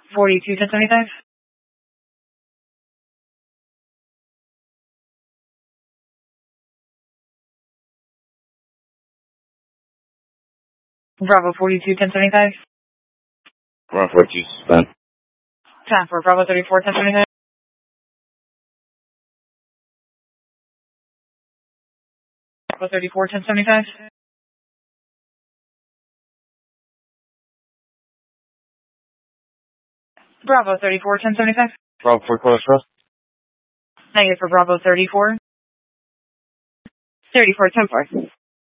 42, 1075. Bravo 42, 1075. Bravo 42, suspend. Time for Bravo 34, 1075. Bravo 34, 1075. Bravo 34, 1075. Bravo 4, close trust. Negative for Bravo 34. 34, 10-4.